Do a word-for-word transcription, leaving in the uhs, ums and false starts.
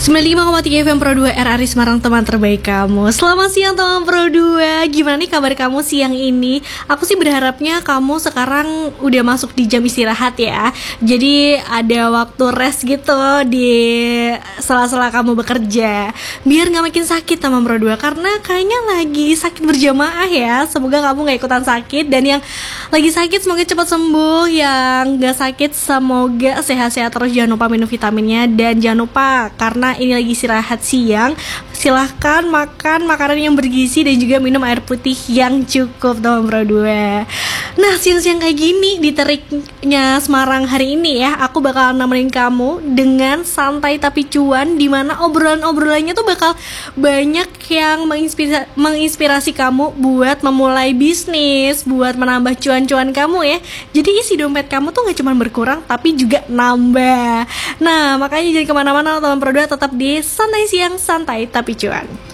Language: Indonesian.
sembilan puluh lima koma tiga F M Pro dua R R I Semarang, teman terbaik kamu. Selamat siang teman Pro dua. Gimana nih kabar kamu siang ini? Aku sih berharapnya kamu sekarang udah masuk di jam istirahat ya. Jadi ada waktu rest gitu di sela-sela kamu bekerja, biar gak makin sakit teman Pro dua. Karena kayaknya lagi sakit berjamaah ya. Semoga kamu gak ikutan sakit. Dan yang lagi sakit semoga cepat sembuh. Yang gak sakit semoga sehat-sehat terus. Jangan lupa minum vitaminnya. Dan jangan lupa, karena ini lagi istirahat siang, silahkan makan makanan yang bergizi dan juga minum air putih yang cukup teman Pro dua. Nah, siang-siang kayak gini di teriknya Semarang hari ini ya, aku bakal nemenin kamu dengan santai tapi cuan, dimana obrolan-obrolannya tuh bakal banyak yang menginspirasi, menginspirasi kamu buat memulai bisnis, buat menambah cuan-cuan kamu ya. Jadi isi dompet kamu tuh gak cuma berkurang tapi juga nambah. Nah, makanya jangan kemana-mana teman Pro dua, tetap di Santai Siang Santai Tapi Cuan.